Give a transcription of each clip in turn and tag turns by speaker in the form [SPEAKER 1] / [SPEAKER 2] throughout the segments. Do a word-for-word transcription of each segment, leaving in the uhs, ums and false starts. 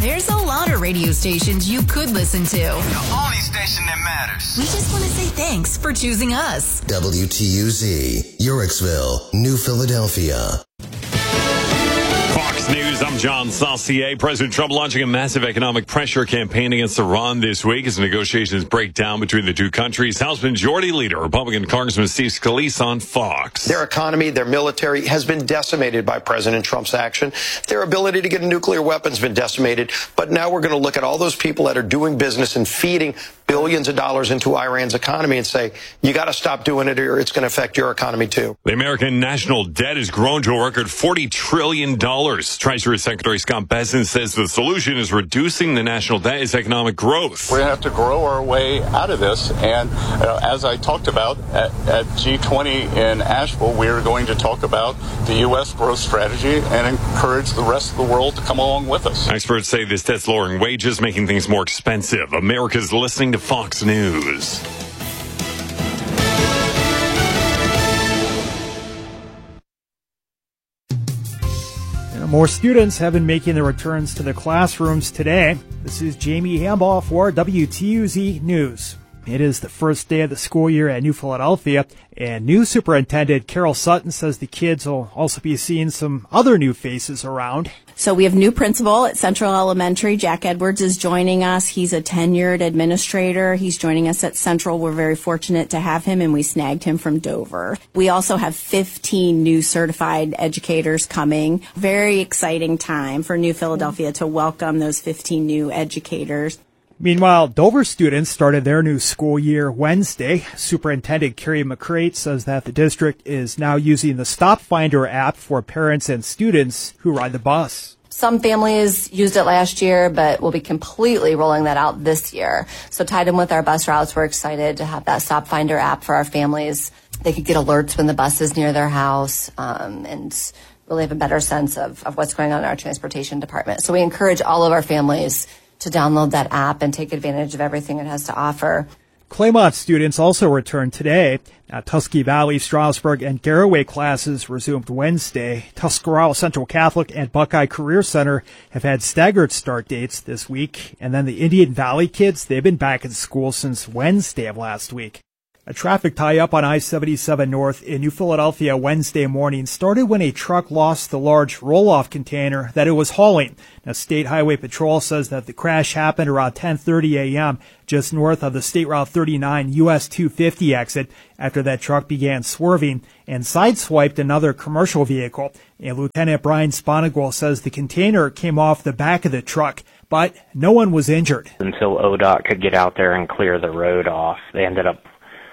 [SPEAKER 1] There's a lot of radio stations you could listen to.
[SPEAKER 2] The only station that matters.
[SPEAKER 1] We just want to say thanks for choosing us.
[SPEAKER 3] W T U Z, Uricksville, New Philadelphia.
[SPEAKER 4] Fox News, I'm John Saucier. President Trump launching a massive economic pressure campaign against Iran this week as negotiations break down between the two countries. House Majority Leader, Republican Congressman Steve Scalise on Fox.
[SPEAKER 5] Their economy, their military has been decimated by President Trump's action. Their ability to get a nuclear weapon has been decimated. But now we're going to look at all those people that are doing business and feeding billions of dollars into Iran's economy and say, you got to stop doing it or it's going to affect your economy too.
[SPEAKER 4] The American national debt has grown to a record forty trillion dollars. Treasury Secretary Scott Bessent says the solution is reducing the national debt is economic growth.
[SPEAKER 6] We're going to have to grow our way out of this. And uh, as I talked about at, at G twenty in Asheville, we are going to talk about the U S growth strategy and encourage the rest of the world to come along with us.
[SPEAKER 4] Experts say this debt's lowering wages, making things more expensive. America's listening to Fox News.
[SPEAKER 7] More students have been making their returns to the classrooms today. This is Jamie Hambaugh for W T U Z News. It is the first day of the school year at New Philadelphia, and new Superintendent Carol Sutton says the kids will also be seeing some other new faces around.
[SPEAKER 8] So we have new principal at Central Elementary. Jack Edwards is joining us. He's a tenured administrator. He's joining us at Central. We're very fortunate to have him, and we snagged him from Dover. We also have fifteen new certified educators coming. Very exciting time for New Philadelphia to welcome those fifteen new educators.
[SPEAKER 7] Meanwhile, Dover students started their new school year Wednesday. Superintendent Carrie McCrate says that the district is now using the Stop Finder app for parents and students who ride the bus.
[SPEAKER 9] Some families used it last year, but we'll be completely rolling that out this year. So tied in with our bus routes, we're excited to have that Stop Finder app for our families. They could get alerts when the bus is near their house, um, and really have a better sense of, of what's going on in our transportation department. So we encourage all of our families to download that app and take advantage of everything it has to offer.
[SPEAKER 7] Claymont students also returned today. Now, Tusky Valley, Strasburg, and Garraway classes resumed Wednesday. Tuscarawas Central Catholic and Buckeye Career Center have had staggered start dates this week. And then the Indian Valley kids, they've been back in school since Wednesday of last week. A traffic tie-up on I seventy-seven North in New Philadelphia Wednesday morning started when a truck lost the large roll-off container that it was hauling. Now, State Highway Patrol says that the crash happened around ten thirty a.m. just north of the State Route thirty-nine U S two fifty exit after that truck began swerving and sideswiped another commercial vehicle. And Lieutenant Brian Sponigal says the container came off the back of the truck, but no one was injured.
[SPEAKER 10] Until O D O T could get out there and clear the road off, they ended up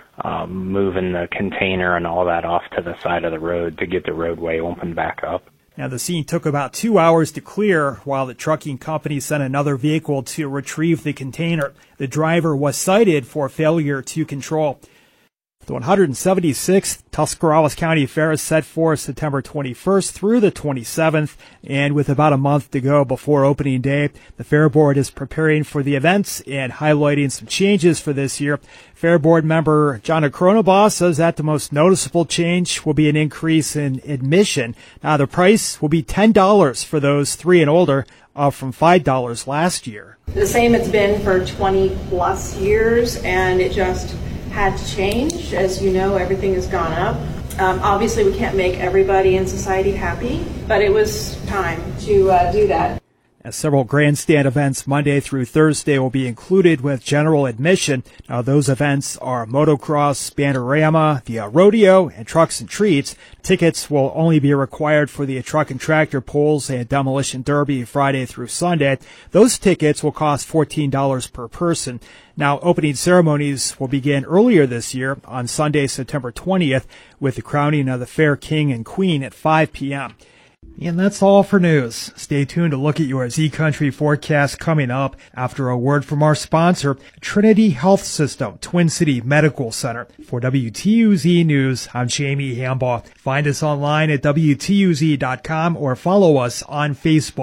[SPEAKER 10] Um, moving the container and all that off to the side of the road to get the roadway open back up.
[SPEAKER 7] Now, the scene took about two hours to clear while the trucking company sent another vehicle to retrieve the container. The driver was cited for failure to control. The one hundred seventy-sixth Tuscarawas County Fair is set for September twenty-first through the twenty-seventh, and with about a month to go before opening day, the Fair Board is preparing for the events and highlighting some changes for this year. Fair Board member John Akronobas says that the most noticeable change will be an increase in admission. Now, the price will be ten dollars for those three and older, up from five dollars last year.
[SPEAKER 11] The same it's been for twenty plus years, and it just had to change. As you know, everything has gone up. Um, obviously, we can't make everybody in society happy, but it was time to uh, do that.
[SPEAKER 7] As several grandstand events Monday through Thursday will be included with general admission. Now, those events are motocross, Bannerama, the uh, rodeo, and trucks and treats. Tickets will only be required for the truck and tractor pulls and demolition derby Friday through Sunday. Those tickets will cost fourteen dollars per person. Now, opening ceremonies will begin earlier this year on Sunday, September twentieth, with the crowning of the Fair King and Queen at five p.m. And that's all for news. Stay tuned to look at your Z Country forecast coming up after a word from our sponsor, Trinity Health System, Twin City Medical Center. For W T U Z News, I'm Jamie Hambaugh. Find us online at W T U Z dot com or follow us on Facebook.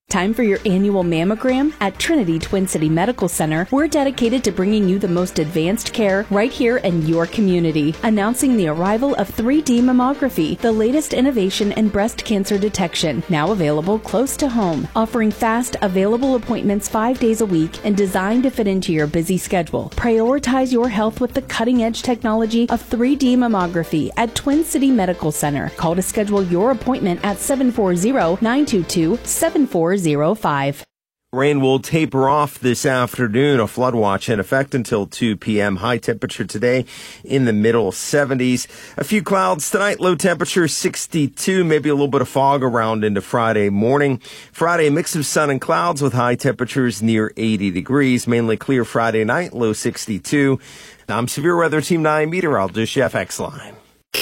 [SPEAKER 12] Time for your annual mammogram? At Trinity Twin City Medical Center, we're dedicated to bringing you the most advanced care right here in your community. Announcing the arrival of three D mammography, the latest innovation in breast cancer detection, now available close to home. Offering fast, available appointments five days a week and designed to fit into your busy schedule. Prioritize your health with the cutting-edge technology of three D mammography at Twin City Medical Center. Call to schedule your appointment at seven four zero, nine two two, seven four zero five.
[SPEAKER 13] Rain will taper off this afternoon. A flood watch in effect until two p.m. High temperature today in the middle seventies. A few clouds tonight. Low temperature sixty-two. Maybe a little bit of fog around into Friday morning. Friday, a mix of sun and clouds with high temperatures near eighty degrees. Mainly clear Friday night. Low sixty-two. I'm Severe Weather Team nine meteorologist Jeff Exline.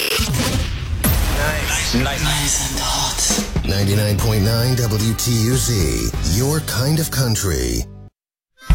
[SPEAKER 3] Nice. Nice. Nice and hot. ninety-nine point nine W T U Z, your kind of country.